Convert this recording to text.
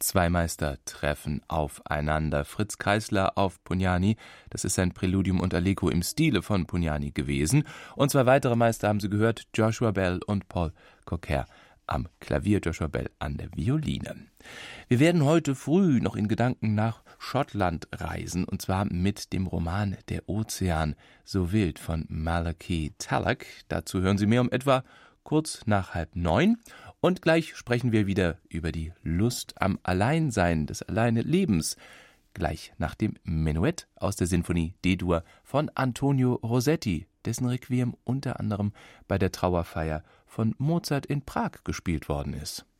Zwei Meister treffen aufeinander. Fritz Kreisler auf Pugnani, das ist sein Präludium und Allegro im Stile von Pugnani gewesen. Und zwei weitere Meister haben Sie gehört, Joshua Bell und Paul Cocker am Klavier, Joshua Bell an der Violine. Wir werden heute früh noch in Gedanken nach Schottland reisen, und zwar mit dem Roman Der Ozean so wild von Malachi Tallack. Dazu hören Sie mehr um etwa kurz nach 8:30. Und gleich sprechen wir wieder über die Lust am Alleinsein, des Alleinelebens. Gleich nach dem Menuett aus der Sinfonie D-Dur von Antonio Rossetti, dessen Requiem unter anderem bei der Trauerfeier von Mozart in Prag gespielt worden ist.